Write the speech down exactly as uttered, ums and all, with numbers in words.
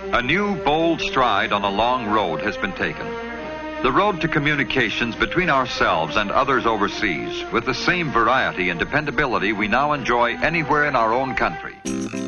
A new, bold stride on a long road has been taken. The road to communications between ourselves and others overseas with the same variety and dependability we now enjoy anywhere in our own country.